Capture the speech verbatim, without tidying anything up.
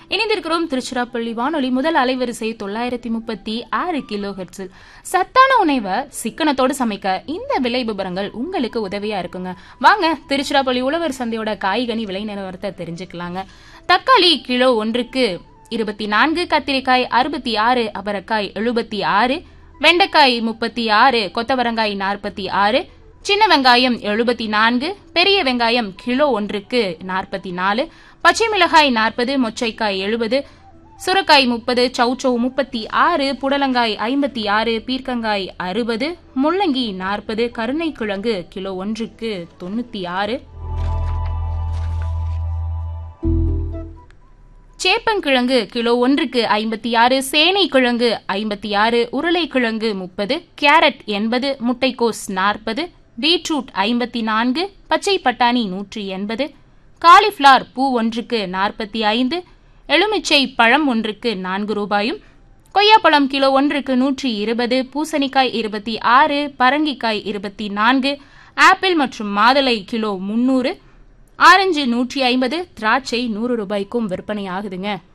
இணைந்திருக்கிறோம் திருச்சிராப்பள்ளி வானொலி முதல் அலைவரிசை தொள்ளாயிரத்தி முப்பத்தி ஆறு கிலோ ஹெர்ட்ஸில். சத்தான உணவை சிக்கனத்தோடு சமைக்க இந்த விலை விவரங்கள் உங்களுக்கு உதவியா இருக்குங்க. வாங்க திருச்சிராப்பள்ளி உழவர் சந்தையோட காய்கனி விலை நிலவரத்தை தெரிஞ்சுக்கலாங்க. தக்காளி கிலோ ஒன்றுக்கு இருபத்தி நான்கு, கத்திரிக்காய் அறுபத்தி ஆறு, அவரைக்காய் எழுபத்தி ஆறு, வெண்டைக்காய் முப்பத்தி ஆறு, கொத்தவரங்காய் நாற்பத்தி ஆறு, சின்ன வெங்காயம் எழுபத்தி நான்கு, பெரிய வெங்காயம் கிலோ ஒன்றுக்கு நாற்பத்தி நாலு, பச்சை மிளகாய் நாற்பது, மொச்சைக்காய் எழுபது, சுரக்காய் முப்பது, சௌச்சௌ முப்பத்தி ஆறு, புடலங்காய் ஐம்பத்தி ஆறு, பீர்க்கங்காய் அறுபது, முள்ளங்கி நாற்பது, கருணைக்கிழங்கு கிலோ ஒன்றுக்கு தொண்ணூத்தி ஆறு, சேப்பங்கிழங்கு கிலோ ஒன்றுக்கு ஐம்பத்தி ஆறு, சேனை கிழங்கு ஐம்பத்தி ஆறு, உருளைக்கிழங்கு முப்பது, கேரட் எண்பது, முட்டைக்கோஸ் நாற்பது, பீட்ரூட் ஐம்பத்தி நான்கு, பச்சை பட்டாணி நூற்றி எண்பது, காலிஃபிளவர் பூ ஒன்றுக்கு நாற்பத்தி ஐந்து, எலுமிச்சை பழம் ஒன்றுக்கு நான்கு ரூபாயும், கொய்யாப்பழம் கிலோ ஒன்றுக்கு நூற்றி இருபது, பூசணிக்காய் இருபத்தி ஆறு, பரங்கிக்காய் இருபத்தி நான்கு, ஆப்பிள் மற்றும் மாதுளை கிலோ முன்னூறு, ஆரஞ்சு நூற்றி ஐம்பது, திராட்சை நூறு ரூபாய்க்கும் விற்பனை ஆகுதுங்க.